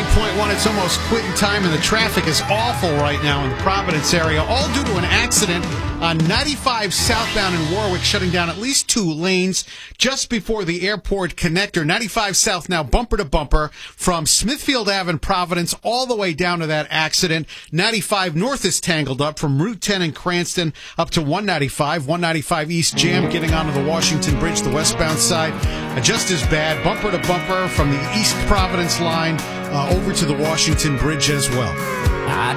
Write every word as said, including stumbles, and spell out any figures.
ninety-eight point one, it's almost quitting time, and the traffic is awful right now in the Providence area, all due to an accident on ninety-five southbound in Warwick, shutting down at least two lanes just before the airport connector. ninety-five south now bumper to bumper from Smithfield Avenue in Providence all the way down to that accident. ninety-five north is tangled up from Route ten in Cranston up to one ninety-five. one ninety-five east jam getting onto the Washington Bridge, the westbound side. Uh, just as bad, bumper to bumper from the East Providence line uh, over to the Washington Bridge as well.